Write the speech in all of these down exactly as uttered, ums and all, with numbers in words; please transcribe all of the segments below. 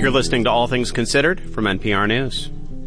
You're listening to All Things Considered from N P R News.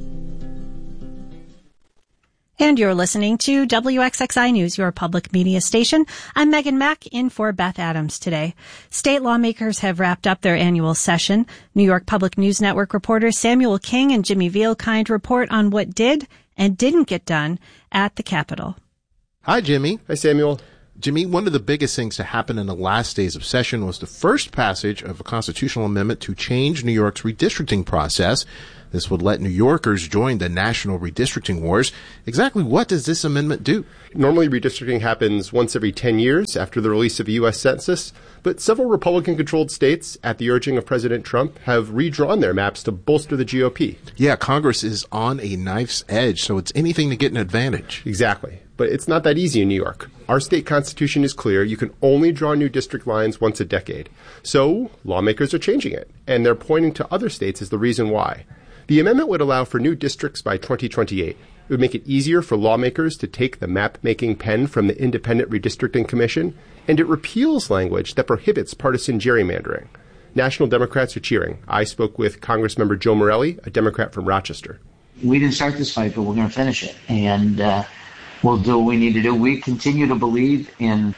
And you're listening to W X X I News, your public media station. I'm Megan Mack, in for Beth Adams today. State lawmakers have wrapped up their annual session. New York Public News Network reporters Samuel King and Jimmy Vielkind report on what did and didn't get done at the Capitol. Hi, Jimmy. Hi, Samuel. Jimmy, one of the biggest things to happen in the last days of session was the first passage of a constitutional amendment to change New York's redistricting process. This would let New Yorkers join the national redistricting wars. Exactly what does this amendment do? Normally, redistricting happens once every ten years after the release of a U S census, but several Republican-controlled states, at the urging of President Trump, have redrawn their maps to bolster the G O P. Yeah, Congress is on a knife's edge, so it's anything to get an advantage. Exactly. But it's not that easy in New York. Our state constitution is clear. You can only draw new district lines once a decade. So lawmakers are changing it, and they're pointing to other states as the reason why. The amendment would allow for new districts by twenty twenty-eight. It would make it easier for lawmakers to take the map-making pen from the Independent Redistricting Commission, and it repeals language that prohibits partisan gerrymandering. National Democrats are cheering. I spoke with Congressmember Joe Morelli, a Democrat from Rochester. We didn't start this fight, but we're going to finish it, and uh, we'll do what we need to do. We continue to believe in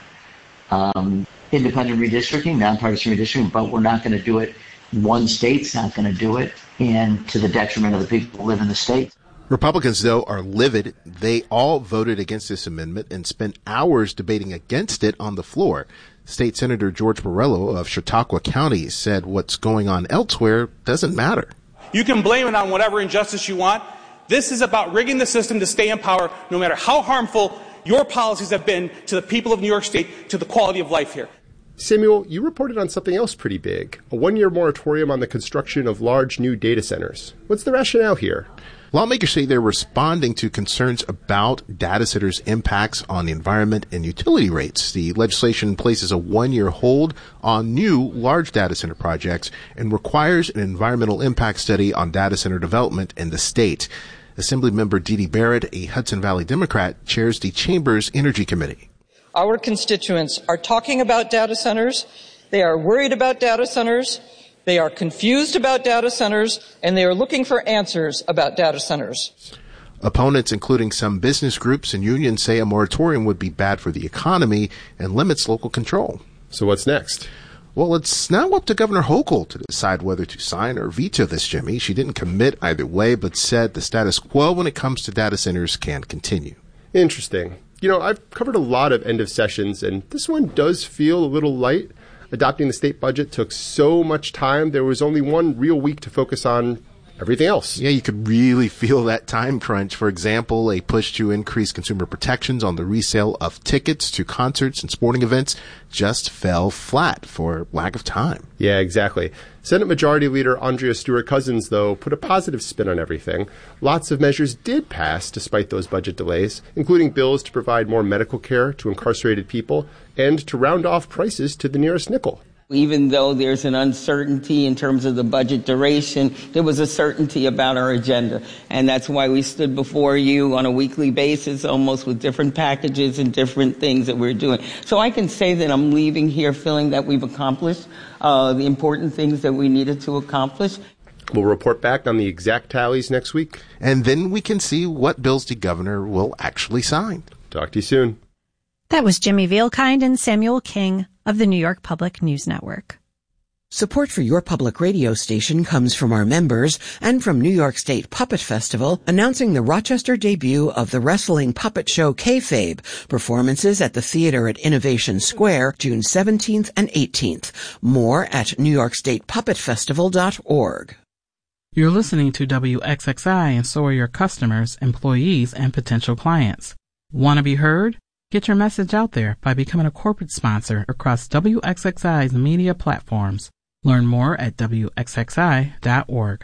um, independent redistricting, nonpartisan redistricting, but we're not going to do it. One state's not going to do it, and to the detriment of the people who live in the state. Republicans, though, are livid. They all voted against this amendment and spent hours debating against it on the floor. State Senator George Morello of Chautauqua County said what's going on elsewhere doesn't matter. You can blame it on whatever injustice you want. This is about rigging the system to stay in power, no matter how harmful your policies have been to the people of New York State, to the quality of life here. Samuel, you reported on something else pretty big, a one-year moratorium on the construction of large new data centers. What's the rationale here? Lawmakers say they're responding to concerns about data centers' impacts on the environment and utility rates. The legislation places a one-year hold on new large data center projects and requires an environmental impact study on data center development in the state. Assemblymember Dee Dee Barrett, a Hudson Valley Democrat, chairs the Chamber's Energy Committee. Our constituents are talking about data centers. They are worried about data centers. They are confused about data centers, and they are looking for answers about data centers. Opponents, including some business groups and unions, say a moratorium would be bad for the economy and limits local control. So what's next? Well, it's now up to Governor Hochul to decide whether to sign or veto this, Jimmy. She didn't commit either way, but said the status quo when it comes to data centers can continue. Interesting. You know, I've covered a lot of end of sessions, and this one does feel a little light. Adopting the state budget took so much time. There was only one real week to focus on everything else. Yeah, you could really feel that time crunch. For example, a push to increase consumer protections on the resale of tickets to concerts and sporting events just fell flat for lack of time. Yeah, exactly. Senate Majority Leader Andrea Stewart-Cousins, though, put a positive spin on everything. Lots of measures did pass despite those budget delays, including bills to provide more medical care to incarcerated people and to round off prices to the nearest nickel. Even though there's an uncertainty in terms of the budget duration, there was a certainty about our agenda. And that's why we stood before you on a weekly basis, almost with different packages and different things that we're doing. So I can say that I'm leaving here feeling that we've accomplished uh, the important things that we needed to accomplish. We'll report back on the exact tallies next week. And then we can see what bills the governor will actually sign. Talk to you soon. That was Jimmy Vielkind and Samuel King of the New York Public News Network. Support for your public radio station comes from our members and from New York State Puppet Festival, announcing the Rochester debut of the wrestling puppet show Kayfabe. Performances at the theater at Innovation Square, June seventeenth and eighteenth. More at new york state puppet festival dot org. You're listening to W X X I, and so are your customers, employees, and potential clients. Want to be heard? Get your message out there by becoming a corporate sponsor across W X X I's media platforms. Learn more at w x x i dot org.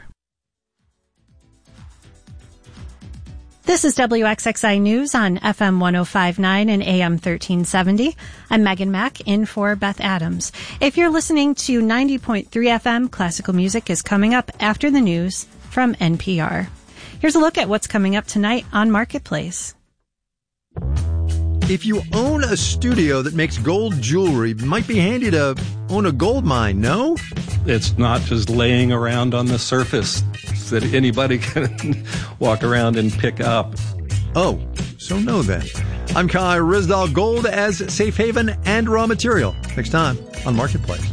This is W X X I News on F M one oh five point nine and A M thirteen seventy. I'm Megan Mack, in for Beth Adams. If you're listening to ninety point three F M, classical music is coming up after the news from N P R. Here's a look at what's coming up tonight on Marketplace. If you own a studio that makes gold jewelry, it might be handy to own a gold mine, no? It's not just laying around on the surface that anybody can walk around and pick up. Oh, so no then. I'm Kai Ryssdal. Gold as safe haven and raw material. Next time on Marketplace.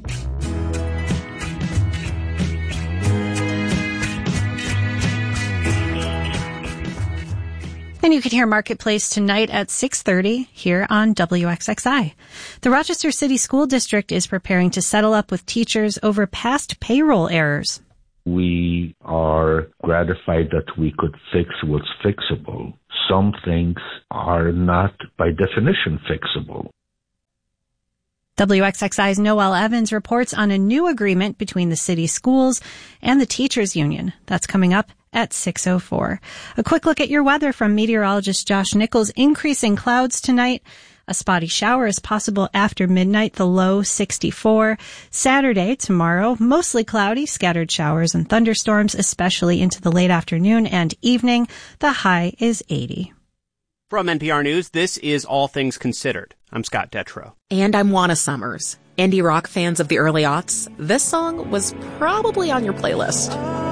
And you can hear Marketplace tonight at six thirty here on W X X I. The Rochester City School District is preparing to settle up with teachers over past payroll errors. We are gratified that we could fix what's fixable. Some things are not, by definition, fixable. W X X I's Noel Evans reports on a new agreement between the city schools and the teachers union. That's coming up at six oh four. A quick look at your weather from meteorologist Josh Nichols. Increasing clouds tonight. A spotty shower is possible after midnight, the low sixty-four. Saturday, tomorrow, mostly cloudy, scattered showers and thunderstorms, especially into the late afternoon and evening. The high is eighty. From N P R News, this is All Things Considered. I'm Scott Detrow. And I'm Juana Summers. Indie rock fans of the early aughts, this song was probably on your playlist.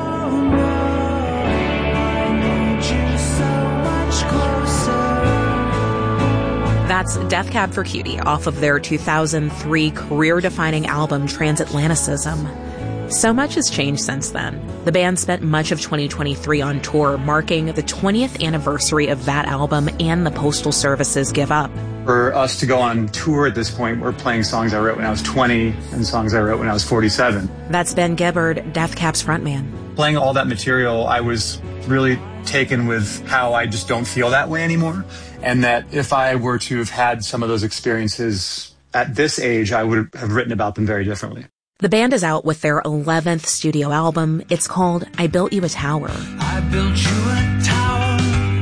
That's Death Cab for Cutie off of their two thousand three career-defining album Transatlanticism. So much has changed since then. The band spent much of twenty twenty-three on tour, marking the twentieth anniversary of that album and the Postal Service's Give Up. For us to go on tour at this point, we're playing songs I wrote when I was twenty and songs I wrote when I was forty-seven. That's Ben Gibbard, Death Cab's frontman. Playing all that material, I was really taken with how I just don't feel that way anymore. And that if I were to have had some of those experiences at this age, I would have written about them very differently. The band is out with their eleventh studio album. It's called I Built You a Tower. I built you a tower,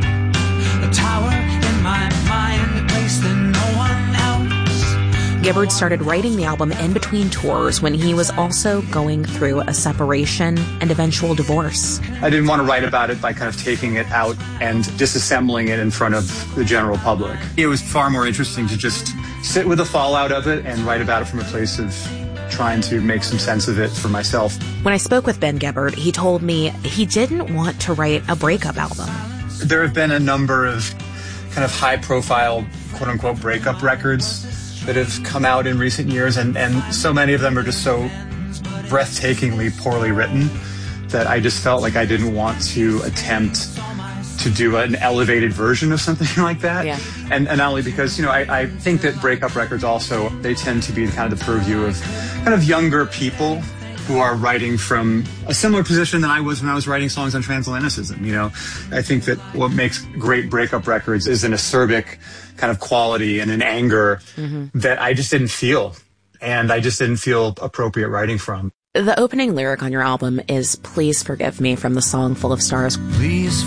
a tower in my mind, a place that no one else. Gibbard started writing the album in between tours when he was also going through a separation and eventual divorce. I didn't want to write about it by kind of taking it out and disassembling it in front of the general public. It was far more interesting to just sit with the fallout of it and write about it from a place of trying to make some sense of it for myself. When I spoke with Ben Gibbard, he told me he didn't want to write a breakup album. There have been a number of kind of high-profile, quote-unquote, breakup records that have come out in recent years, and, and so many of them are just so breathtakingly poorly written that I just felt like I didn't want to attempt to do an elevated version of something like that. Yeah. And, and not only because, you know, I, I think that breakup records also, they tend to be kind of the purview of kind of younger people who are writing from a similar position than I was when I was writing songs on Transatlanticism, you know. I think that what makes great breakup records is an acerbic kind of quality and an anger mm-hmm. that I just didn't feel, and I just didn't feel appropriate writing from. The opening lyric on your album is Please Forgive Me from the song Full of Stars. Please